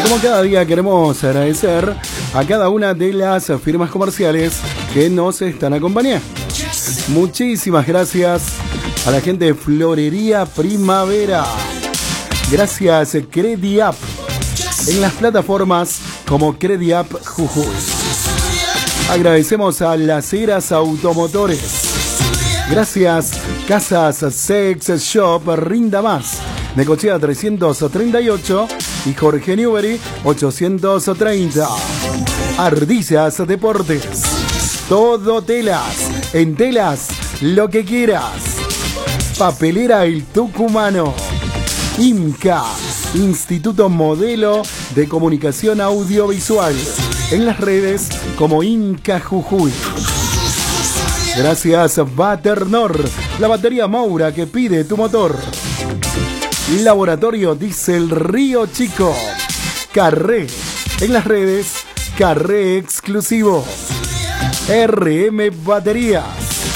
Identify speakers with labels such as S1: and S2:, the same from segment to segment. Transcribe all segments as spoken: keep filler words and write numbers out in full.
S1: Como cada día queremos agradecer a cada una de las firmas comerciales que nos están acompañando. Muchísimas gracias a la gente de Florería Primavera. Gracias CrediApp. En las plataformas como CrediApp Jujuy. Agradecemos a Las Heras Automotores. Gracias Casas Sex Shop Rinda Más. Necochea trescientos treinta y ocho y Jorge Newbery ochocientos treinta. Ardillas Deportes. Todo telas. En telas, lo que quieras. Papelera El Tucumano. IMCA, Instituto Modelo de Comunicación Audiovisual. En las redes como IMCA Jujuy. Gracias Baternor, la batería Moura que pide tu motor. Laboratorio Diesel Río Chico. Carré, en las redes Carré Exclusivo. R M Baterías.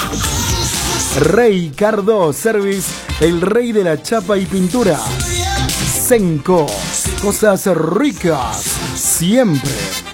S1: Rey Cardo Service, el rey de la chapa y pintura. Senco, cosas ricas siempre.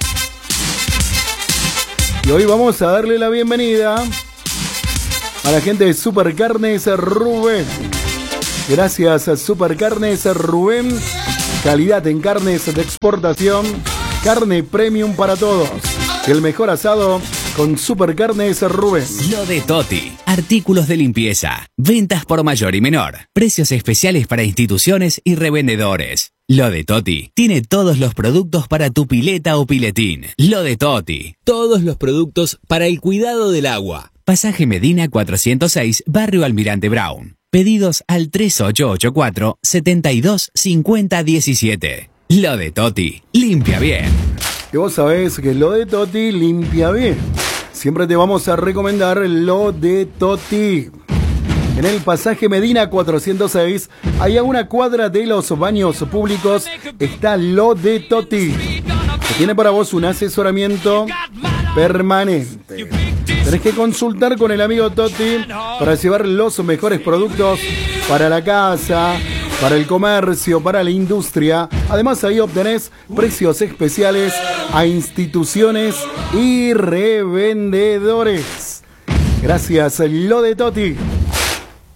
S1: Y hoy vamos a darle la bienvenida a la gente de Supercarnes Rubén. Gracias a Supercarnes Rubén. Calidad en carnes de exportación. Carne premium para todos. El mejor asado con Supercarnes Rubén.
S2: Lo de Toti. Artículos de limpieza. Ventas por mayor y menor. Precios especiales para instituciones y revendedores. Lo de Toti tiene todos los productos para tu pileta o piletín. Lo de Toti. Todos los productos para el cuidado del agua. Pasaje Medina cuatrocientos seis, Barrio Almirante Brown. Pedidos al tres ocho ocho cuatro, setenta y dos, cincuenta diecisiete. Lo de Toti. Limpia bien.
S1: Y vos sabés que Lo de Toti limpia bien. Siempre te vamos a recomendar Lo de Toti. En el pasaje Medina cuatrocientos seis, hay a una cuadra de los baños públicos, está Lo de Toti, que tiene para vos un asesoramiento permanente. Tenés que consultar con el amigo Toti para llevar los mejores productos para la casa, para el comercio, para la industria. Además ahí obtenés precios especiales a instituciones y revendedores. Gracias, Lo de Toti.